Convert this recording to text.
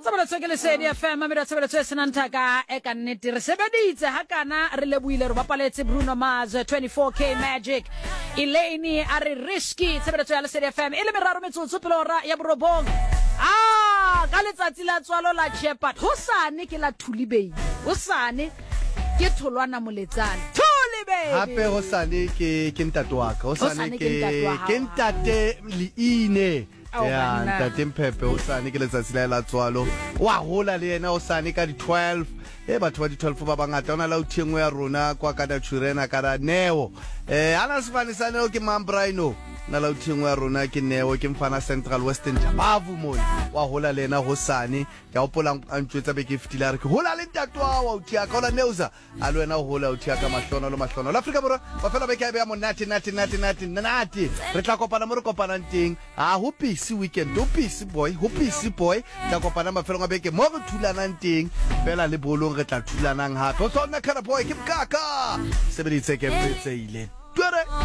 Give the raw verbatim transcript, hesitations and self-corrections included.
Tsabela ke le sedi F M me tsabela tse senanta ka e ka nnete re sebeditse ha kana re lebuile re bapaletse Bruno Mars twenty-four K Magic Elaine a re risky tsabela tse ya le sedi F M ile meraro metsotso pelora ya borobong ah ka letsatsi la tswalo la Shepherd ho sane ke la Thuli baby ho sane ke tholwana moletsane Thuli baby hape ho sane ke ke ntato wa ka ho sane ke ke ntate Liine ya ntate Mpepe o sane ke letsatsi la la tswalo wa hola le yena o sane ka di twelve e batho ba di twelve ba bangata ona la uthiengwe ya rona kwa ka da Churena ka da Neo eh ana sifanisane o ke Mambraino na la uthiengwe ya rona ke Neo ke Mfana Central Western Jabavu moni wa hola le yena ho sane ya opola antwetsa be ke fitile re ke hola le ntato wa uthia ka ona Neuza a le wena ho hola uthia ka mahlono le mahlono la Afrika Borwa ba fela be ke be ya monate nate nate nate nate re tla kopana mo re kopana nteng a ho busy weekend ho busy boy ho busy boy tla kopana mafelo ga beke mo re thulanang teng fela le bolong re tla thulanang hape o sona kana boy ke mkaka sebeditse ke petse ile